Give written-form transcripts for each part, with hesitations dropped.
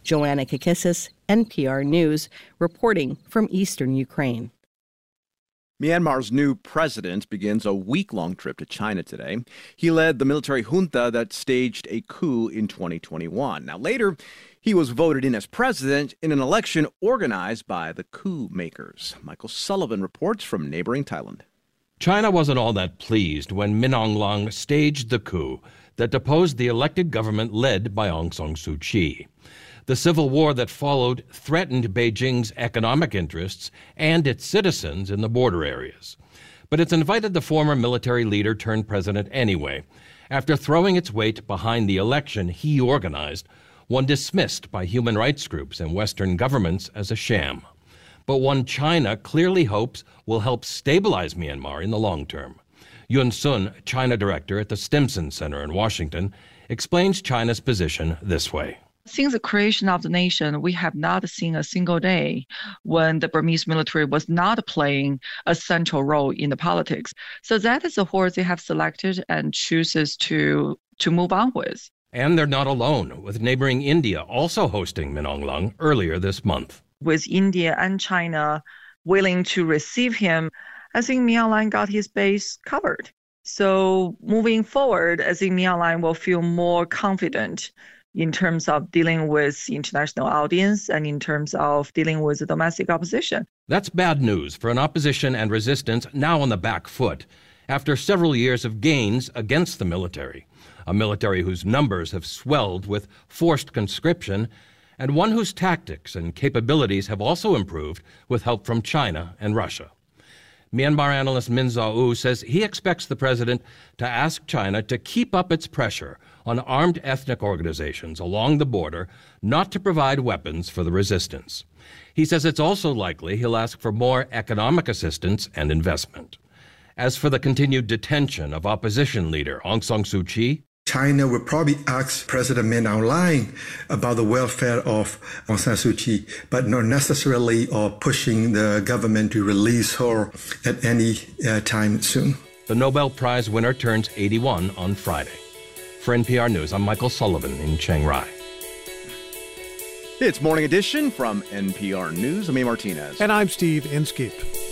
Joanna Kakissis, NPR News, reporting from eastern Ukraine. Myanmar's new president begins a week-long trip to China today. He led the military junta that staged a coup in 2021. Now, later, he was voted in as president in an election organized by the coup makers. Michael Sullivan reports from neighboring Thailand. China wasn't all that pleased when Min Aung Hlaing staged the coup that deposed the elected government led by Aung San Suu Kyi. The civil war that followed threatened Beijing's economic interests and its citizens in the border areas. But it's invited the former military leader turned president anyway, after throwing its weight behind the election he organized, one dismissed by human rights groups and Western governments as a sham, but one China clearly hopes will help stabilize Myanmar in the long term. Yun Sun, China director at the Stimson Center in Washington, explains China's position this way. Since the creation of the nation, we have not seen a single day when the Burmese military was not playing a central role in the politics. So that is the horse they have selected and chooses to move on with. And they're not alone, with neighboring India also hosting Min Aung Hlaing earlier this month. With India and China willing to receive him, I think Min Aung Hlaing got his base covered. So moving forward, I think Min Aung Hlaing will feel more confident in terms of dealing with the international audience and in terms of dealing with the domestic opposition. That's bad news for an opposition and resistance now on the back foot after several years of gains against the military, a military whose numbers have swelled with forced conscription, and one whose tactics and capabilities have also improved with help from China and Russia. Myanmar analyst Min Zaw says he expects the president to ask China to keep up its pressure on armed ethnic organizations along the border not to provide weapons for the resistance. He says it's also likely he'll ask for more economic assistance and investment. As for the continued detention of opposition leader Aung San Suu Kyi, China will probably ask President Min Aung Hlaing about the welfare of Aung San Suu Kyi, but not necessarily pushing the government to release her at any time soon. The Nobel Prize winner turns 81 on Friday. For NPR News, I'm Michael Sullivan in Chiang Rai. It's Morning Edition from NPR News. I'm A. Martinez. And I'm Steve Inskeep.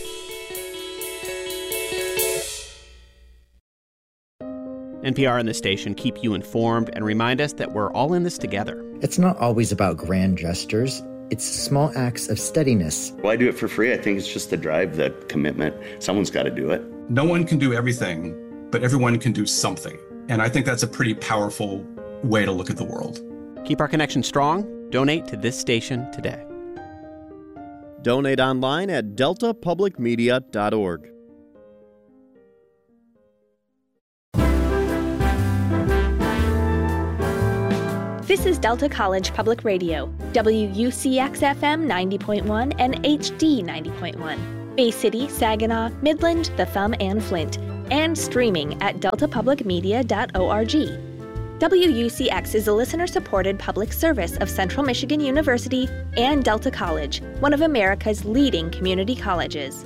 NPR and the station keep you informed and remind us that we're all in this together. It's not always about grand gestures. It's small acts of steadiness. Well, I do it for free. I think it's just the drive, the commitment. Someone's got to do it. No one can do everything, but everyone can do something. And I think that's a pretty powerful way to look at the world. Keep our connection strong. Donate to this station today. Donate online at deltapublicmedia.org. This is Delta College Public Radio, WUCX-FM 90.1 and HD 90.1, Bay City, Saginaw, Midland, The Thumb, and Flint, and streaming at deltapublicmedia.org. WUCX is a listener-supported public service of Central Michigan University and Delta College, one of America's leading community colleges.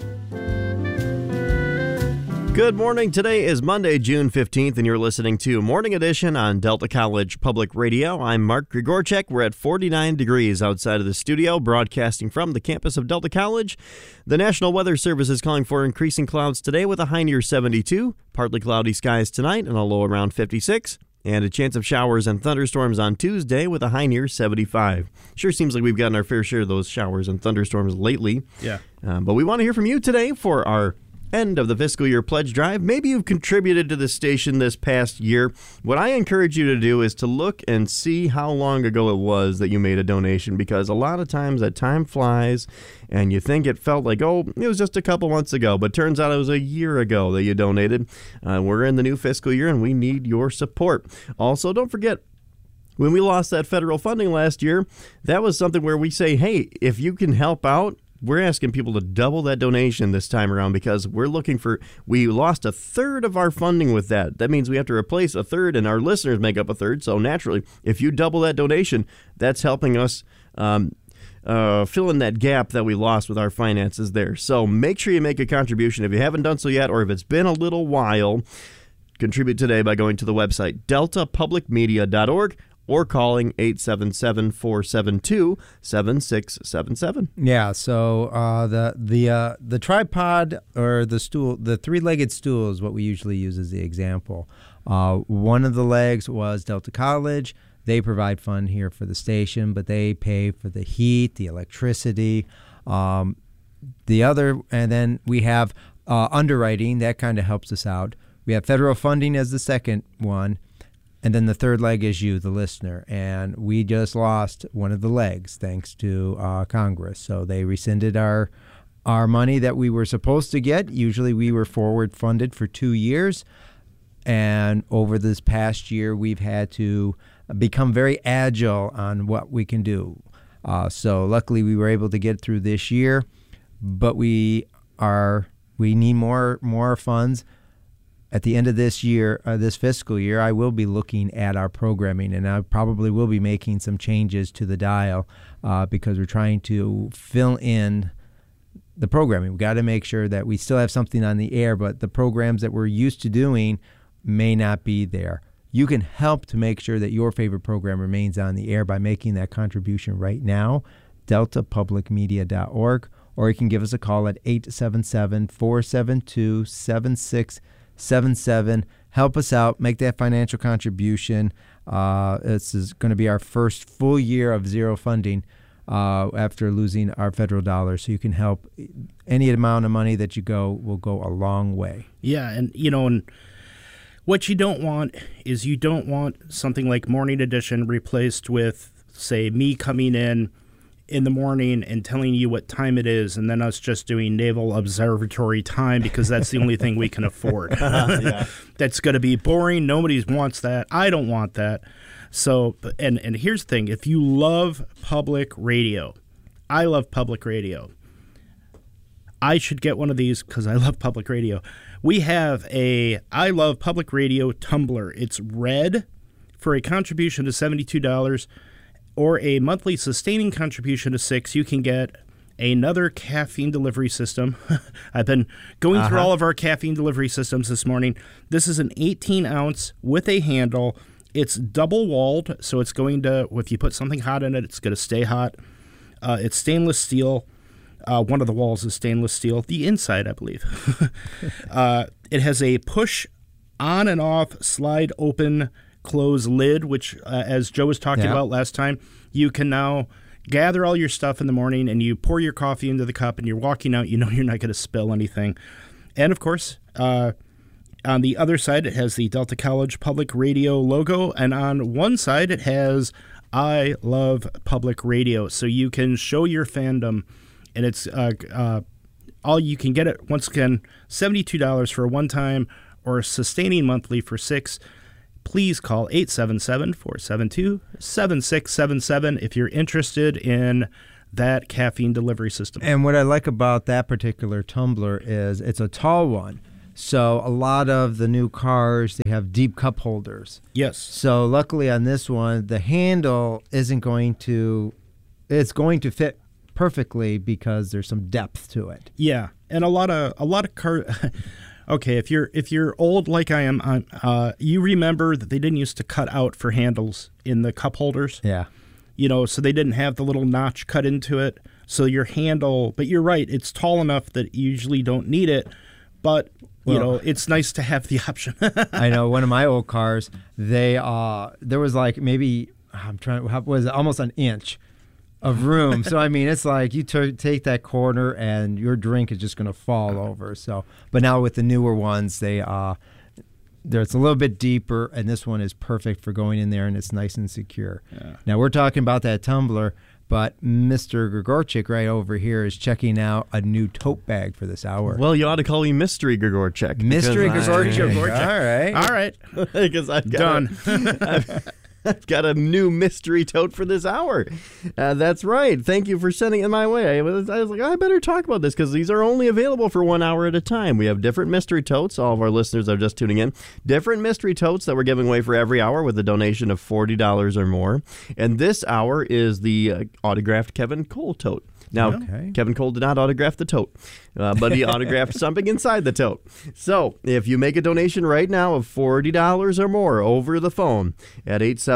Good morning. Today is Monday, June 15th, and you're listening to Morning Edition on Delta College Public Radio. I'm Mark Grigorchek. We're at 49 degrees outside of the studio, broadcasting from the campus of Delta College. The National Weather Service is calling for increasing clouds today with a high near 72, partly cloudy skies tonight and a low around 56, and a chance of showers and thunderstorms on Tuesday with a high near 75. Sure seems like we've gotten our fair share of those showers and thunderstorms lately. Yeah. But we want to hear from you today for our end of the fiscal year pledge drive. Maybe you've contributed to the station this past year. What I encourage you to do is to look and see how long ago it was that you made a donation, because a lot of times that time flies and you think it felt like, oh, it was just a couple months ago, but turns out it was a year ago that you donated. We're in the new fiscal year and we need your support. Also, don't forget, when we lost that federal funding last year, that was something where we say, hey, if you can help out, we're asking people to double that donation this time around, because we lost a third of our funding with that. That means we have to replace a third, and our listeners make up a third. So naturally, if you double that donation, that's helping us fill in that gap that we lost with our finances there. So make sure you make a contribution. If you haven't done so yet, or if it's been a little while, contribute today by going to the website deltapublicmedia.org. or calling 877-472-7677. Yeah, so the tripod or the stool, the three-legged stool is what we usually use as the example. One of the legs was Delta College. They provide fund here for the station, but they pay for the heat, the electricity. The other, and then we have underwriting. That kind of helps us out. We have federal funding as the second one. And then the third leg is you, the listener. And we just lost one of the legs thanks to Congress. So they rescinded our money that we were supposed to get. Usually we were forward funded for 2 years. And over this past year, we've had to become very agile on what we can do. So luckily we were able to get through this year. But we need more funds. At the end of this year, this fiscal year, I will be looking at our programming, and I probably will be making some changes to the dial because we're trying to fill in the programming. We've got to make sure that we still have something on the air, but the programs that we're used to doing may not be there. You can help to make sure that your favorite program remains on the air by making that contribution right now, deltapublicmedia.org, or you can give us a call at 877-472-7677. Help us out, make that financial contribution. This is going to be our first full year of zero funding after losing our federal dollars. So you can help. Any amount of money that you will go a long way. Yeah, and what you don't want is you don't want something like Morning Edition replaced with, say, me coming in the morning and telling you what time it is, and then us just doing Naval Observatory time because that's the only thing we can afford. Yeah. That's going to be boring. Nobody wants that. I don't want that. So, and here's the thing. If you love public radio, I love public radio. I should get one of these because I love public radio. We have a I Love Public Radio tumbler. It's red for a contribution to $72. Or a monthly sustaining contribution to $6, you can get another caffeine delivery system. I've been going through all of our caffeine delivery systems this morning. This is an 18-ounce with a handle. It's double-walled, so it's going to, if you put something hot in it, it's going to stay hot. It's stainless steel. One of the walls is stainless steel. The inside, I believe. It has a push on and off slide open close lid, which, as Joe was talking about last time, you can now gather all your stuff in the morning and you pour your coffee into the cup and you're walking out, you're not going to spill anything. And, of course, on the other side, it has the Delta College Public Radio logo, and on one side, it has I Love Public Radio. So you can show your fandom, and it's all you can get it, once again, $72 for a one-time or sustaining monthly for $6. Please call 877-472-7677 if you're interested in that caffeine delivery system. And what I like about that particular tumbler is it's a tall one. So a lot of the new cars, they have deep cup holders. Yes. So luckily on this one, the handle it's going to fit perfectly because there's some depth to it. Yeah. And a lot of cars Okay, if you're old like I am, you remember that they didn't used to cut out for handles in the cup holders. Yeah. So they didn't have the little notch cut into it. So your handle, but you're right, it's tall enough that you usually don't need it, but it's nice to have the option. I know one of my old cars, there was like maybe almost an inch of room. So, I mean, it's like you take that corner and your drink is just going to fall over. So, but now with the newer ones, it's a little bit deeper, and this one is perfect for going in there, and it's nice and secure. Yeah. Now, we're talking about that tumbler, but Mr. Grigorchik right over here is checking out a new tote bag for this hour. Well, you ought to call me Mystery Grigorchik. Mystery Grigorchik. All right. Because I've got I've got a new mystery tote for this hour. That's right. Thank you for sending it my way. I was like, I better talk about this because these are only available for 1 hour at a time. We have different mystery totes. All of our listeners are just tuning in. Different mystery totes that we're giving away for every hour with a donation of $40 or more. And this hour is the autographed Kevin Cole tote. Now, Kevin Cole did not autograph the tote, but he autographed something inside the tote. So, if you make a donation right now of $40 or more over the phone at 877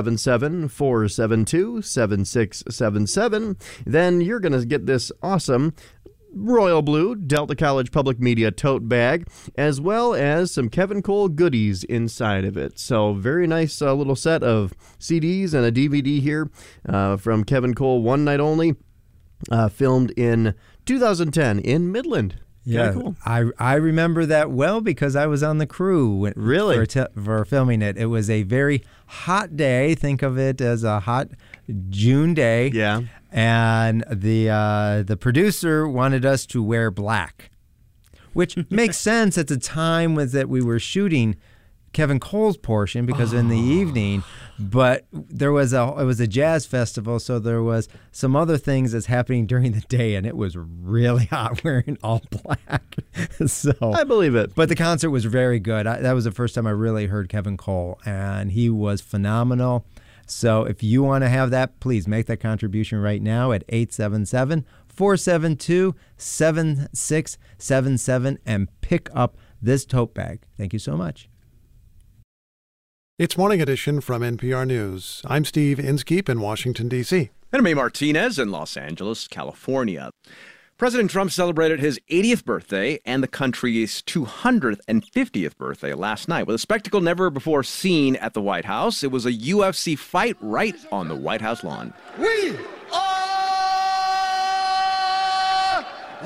877-472-7677. Then you're going to get this awesome royal blue Delta College Public Media tote bag, as well as some Kevin Cole goodies inside of it. So very nice little set of CDs and a DVD here from Kevin Cole, One Night Only, filmed in 2010 in Midland. Yeah, cool. I remember that well because I was on the crew for filming it. It was a very hot day. Think of it as a hot June day. Yeah. And the producer wanted us to wear black, which makes sense at the time that we were shooting Kevin Cole's portion because in the evening, but it was a jazz festival, so there was some other things that's happening during the day, and it was really hot wearing all black. So I believe it. But the concert was very good. That was the first time I really heard Kevin Cole, and he was phenomenal. So if you want to have that, please make that contribution right now at 877-472-7677 and pick up this tote bag. Thank you so much. It's Morning Edition from NPR News. I'm Steve Inskeep in Washington, D.C. And I'm May Martinez in Los Angeles, California. President Trump celebrated his 80th birthday and the country's 250th birthday last night with a spectacle never before seen at the White House. It was a UFC fight right on the White House lawn. We are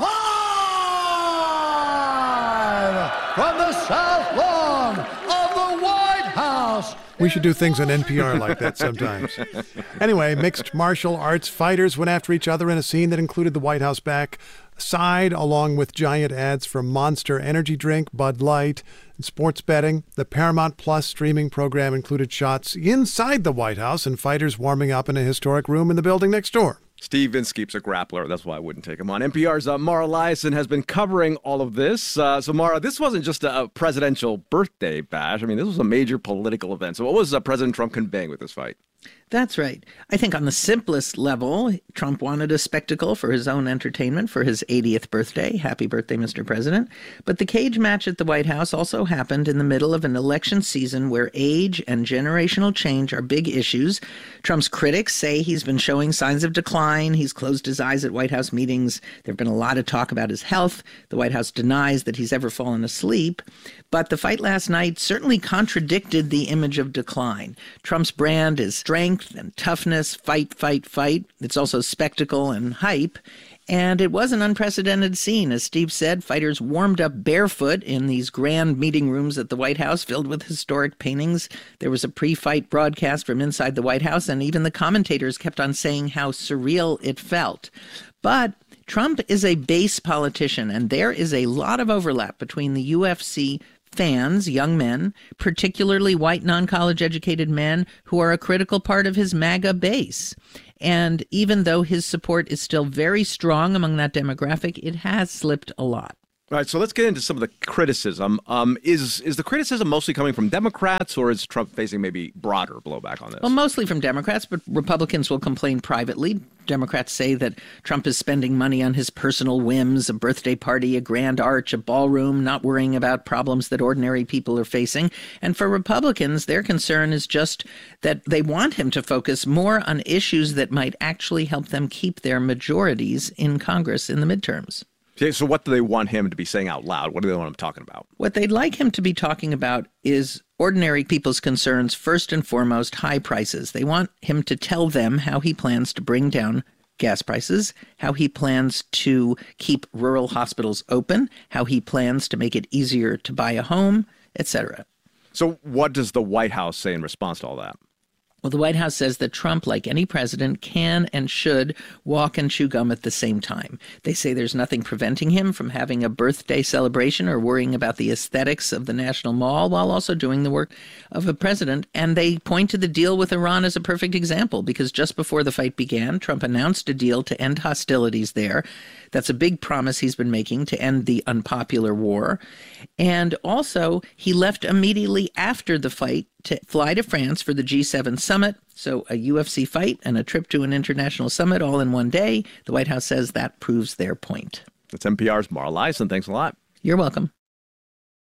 live from the South Lawn of the White House. We should do things on NPR like that sometimes. Anyway, mixed martial arts fighters went after each other in a scene that included the White House backside, along with giant ads for Monster energy drink, Bud Light, and sports betting. The Paramount Plus streaming program included shots inside the White House and fighters warming up in a historic room in the building next door. Steve Inskeep's a grappler. That's why I wouldn't take him on. NPR's Mara Liasson has been covering all of this. So, Mara, this wasn't just a presidential birthday bash. I mean, this was a major political event. So what was President Trump conveying with this fight? That's right. I think on the simplest level, Trump wanted a spectacle for his own entertainment for his 80th birthday. Happy birthday, Mr. President. But the cage match at the White House also happened in the middle of an election season where age and generational change are big issues. Trump's critics say he's been showing signs of decline. He's closed his eyes at White House meetings. There have been a lot of talk about his health. The White House denies that he's ever fallen asleep. But the fight last night certainly contradicted the image of decline. Trump's brand is strength and toughness, fight, fight, fight. It's also spectacle and hype. And it was an unprecedented scene. As Steve said, fighters warmed up barefoot in these grand meeting rooms at the White House filled with historic paintings. There was a pre-fight broadcast from inside the White House, and even the commentators kept on saying how surreal it felt. But Trump is a base politician, and there is a lot of overlap between the UFC fans, young men, particularly white non-college educated men who are a critical part of his MAGA base. And even though his support is still very strong among that demographic, it has slipped a lot. All right, so let's get into some of the criticism. Is the criticism mostly coming from Democrats, or is Trump facing maybe broader blowback on this? Well, mostly from Democrats, but Republicans will complain privately. Democrats say that Trump is spending money on his personal whims, a birthday party, a grand arch, a ballroom, not worrying about problems that ordinary people are facing. And for Republicans, their concern is just that they want him to focus more on issues that might actually help them keep their majorities in Congress in the midterms. Okay, so what do they want him to be saying out loud? What do they want him talking about? What they'd like him to be talking about is ordinary people's concerns, first and foremost, high prices. They want him to tell them how he plans to bring down gas prices, how he plans to keep rural hospitals open, how he plans to make it easier to buy a home, etc. So what does the White House say in response to all that? Well, the White House says that Trump, like any president, can and should walk and chew gum at the same time. They say there's nothing preventing him from having a birthday celebration or worrying about the aesthetics of the National Mall while also doing the work of a president. And they point to the deal with Iran as a perfect example, because just before the fight began, Trump announced a deal to end hostilities there. That's a big promise he's been making to end the unpopular war. And also, he left immediately after the fight to fly to France for the G7 summit. So a UFC fight and a trip to an international summit all in one day. The White House says that proves their point. That's NPR's Mara Liasson. Thanks a lot. You're welcome.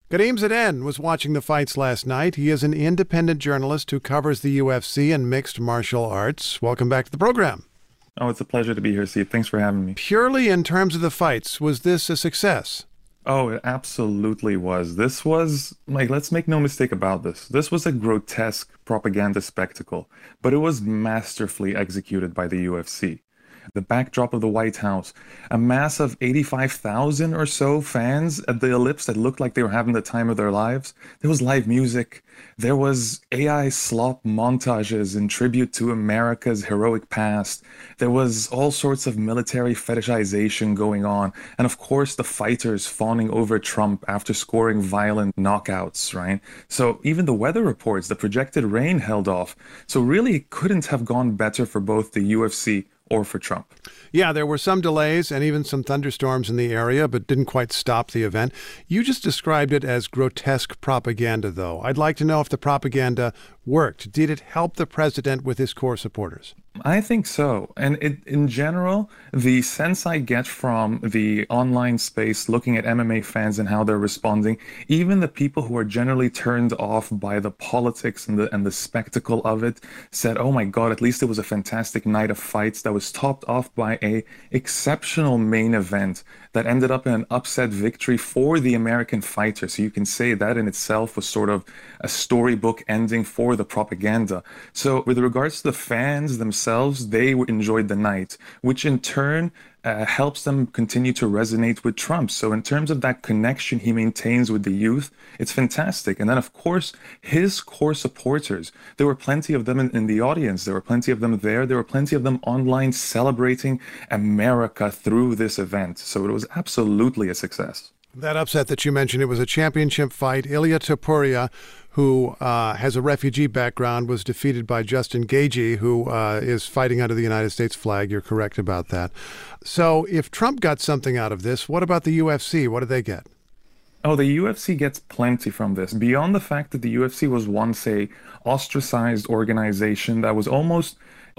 Karim Zadeh was watching the fights last night. He is an independent journalist who covers the UFC and mixed martial arts. Welcome back to the program. Oh, it's a pleasure to be here, Steve. Thanks for having me. Purely in terms of the fights, was this a success? Oh, it absolutely was. This was, let's make no mistake about this. This was a grotesque propaganda spectacle, but it was masterfully executed by the UFC. The backdrop of the White House, a mass of 85,000 or so fans at the Ellipse that looked like they were having the time of their lives. There was live music. There was AI slop montages in tribute to America's heroic past. There was all sorts of military fetishization going on. And of course, the fighters fawning over Trump after scoring violent knockouts, right? So even the weather reports, the projected rain held off. So really, it couldn't have gone better for both the UFC or for Trump. Yeah, there were some delays and even some thunderstorms in the area, but didn't quite stop the event. You just described it as grotesque propaganda, though. I'd like to know if the propaganda worked. Did it help the president with his core supporters? I think so. And in general, the sense I get from the online space looking at MMA fans and how they're responding, even the people who are generally turned off by the politics and the spectacle of it said, oh my God, at least it was a fantastic night of fights that was topped off by a exceptional main event that ended up in an upset victory for the American fighter. So you can say that in itself was sort of a storybook ending for the propaganda. So with regards to the fans themselves, they enjoyed the night, which in turn helps them continue to resonate with Trump. So in terms of that connection he maintains with the youth, it's fantastic. And then, of course, his core supporters, there were plenty of them in the audience. There were plenty of them there. There were plenty of them online celebrating America through this event. So it was absolutely a success. That upset that you mentioned, it was a championship fight. Ilia Topuria, who has a refugee background, was defeated by Justin Gaethje, who is fighting under the United States flag. You're correct about that. So if Trump got something out of this, what about the UFC? What did they get? Oh, the UFC gets plenty from this. Beyond the fact that the UFC was once a ostracized organization that was almost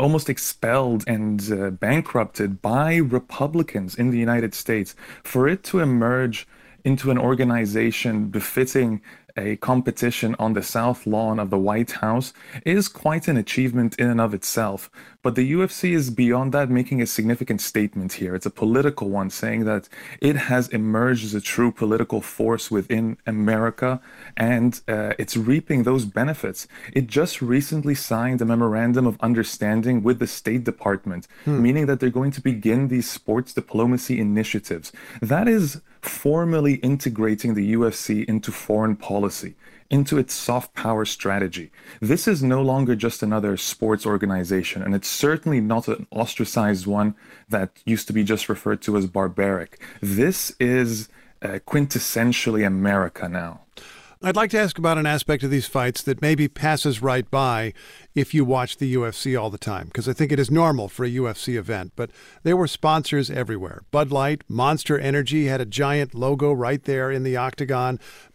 expelled and bankrupted by Republicans in the United States, for it to emerge into an organization befitting a competition on the South Lawn of the White House is quite an achievement in and of itself. But the UFC is beyond that, making a significant statement here. It's a political one, saying that it has emerged as a true political force within America, and it's reaping those benefits. It just recently signed a memorandum of understanding with the State Department, meaning that they're going to begin these sports diplomacy initiatives. That is formally integrating the UFC into foreign policy, into its soft power strategy. This is no longer just another sports organization, and it's certainly not an ostracized one that used to be just referred to as barbaric. This is quintessentially America now. I'd like to ask about an aspect of these fights that maybe passes right by if you watch the UFC all the time, because I think it is normal for a UFC event, but there were sponsors everywhere. Bud Light, Monster Energy had a giant logo right there in the octagon,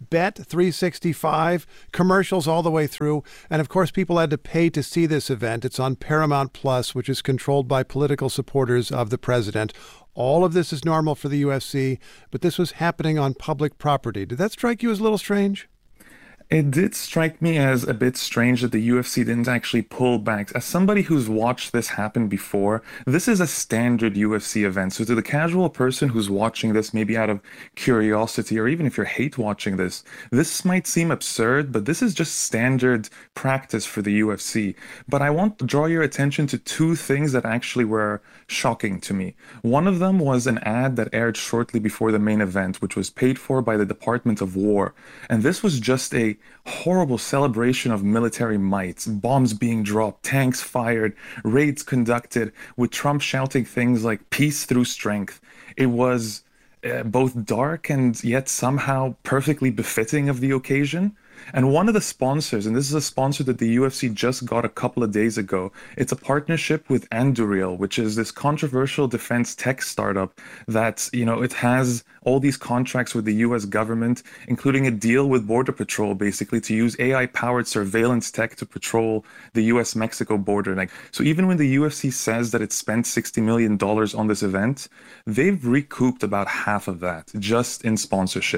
Bet365, commercials all the way through, and of course people had to pay to see this event. It's on Paramount Plus, which is controlled by political supporters of the president. All of this is normal for the UFC, but this was happening on public property. Did that strike you as a little strange? It did strike me as a bit strange that the UFC didn't actually pull back. As somebody who's watched this happen before, this is a standard UFC event. So to the casual person who's watching this, maybe out of curiosity, or even if you're hate watching this might seem absurd, but this is just standard practice for the UFC. But I want to draw your attention to two things that actually were shocking to me. One of them was an ad that aired shortly before the main event, which was paid for by the Department of War. And this was just a horrible celebration of military might, bombs being dropped, tanks fired, raids conducted, with Trump shouting things like peace through strength. It was both dark and yet somehow perfectly befitting of the occasion. And one of the sponsors, and this is a sponsor that the UFC just got a couple of days ago, it's a partnership with Anduril, which is this controversial defense tech startup that, it has all these contracts with the US government, including a deal with Border Patrol, basically, to use AI-powered surveillance tech to patrol the US-Mexico border. So even when the UFC says that it spent $60 million on this event, they've recouped about half of that just in sponsorships.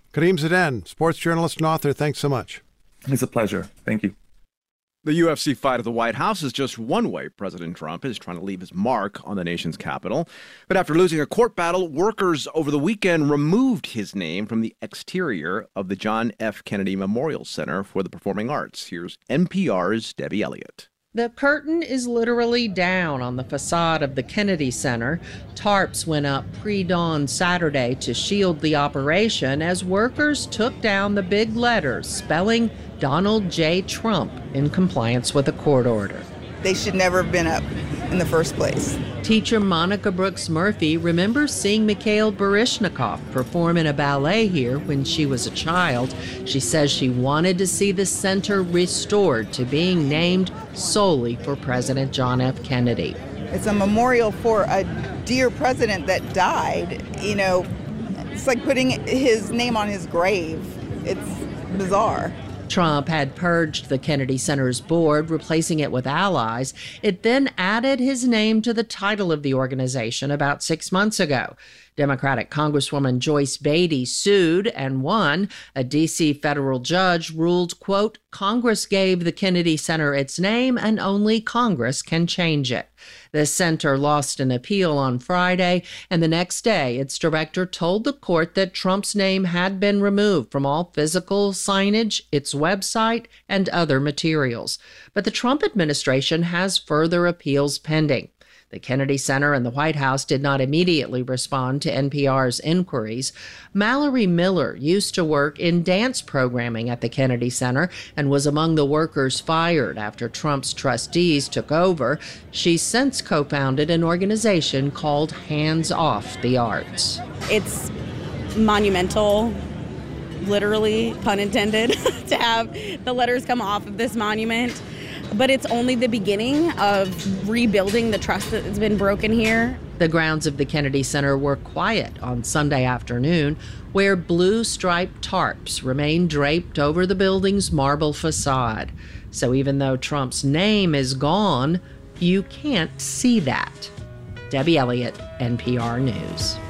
Karim Zidan, sports journalist and author, thanks so much. It's a pleasure. Thank you. The UFC fight at the White House is just one way President Trump is trying to leave his mark on the nation's capital. But after losing a court battle, workers over the weekend removed his name from the exterior of the John F. Kennedy Memorial Center for the Performing Arts. Here's NPR's Debbie Elliott. The curtain is literally down on the facade of the Kennedy Center. Tarps went up pre-dawn Saturday to shield the operation as workers took down the big letters spelling Donald J. Trump in compliance with a court order. They should never have been up in the first place. Teacher Monica Brooks Murphy remembers seeing Mikhail Baryshnikov perform in a ballet here when she was a child. She says she wanted to see the center restored to being named solely for President John F. Kennedy. It's a memorial for a dear president that died. You know, it's like putting his name on his grave. It's bizarre. Trump had purged the Kennedy Center's board, replacing it with allies. It then added his name to the title of the organization about 6 months ago. Democratic Congresswoman Joyce Beatty sued and won. A D.C. federal judge ruled, quote, Congress gave the Kennedy Center its name and only Congress can change it. The center lost an appeal on Friday, and the next day its director told the court that Trump's name had been removed from all physical signage, its website, and other materials. But the Trump administration has further appeals pending. The Kennedy Center and the White House did not immediately respond to NPR's inquiries. Mallory Miller used to work in dance programming at the Kennedy Center and was among the workers fired after Trump's trustees took over. She's since co-founded an organization called Hands Off the Arts. It's monumental, literally, pun intended, to have the letters come off of this monument. But it's only the beginning of rebuilding the trust that has been broken here. The grounds of the Kennedy Center were quiet on Sunday afternoon, where blue striped tarps remain draped over the building's marble facade. So even though Trump's name is gone, you can't see that. Debbie Elliott, NPR News.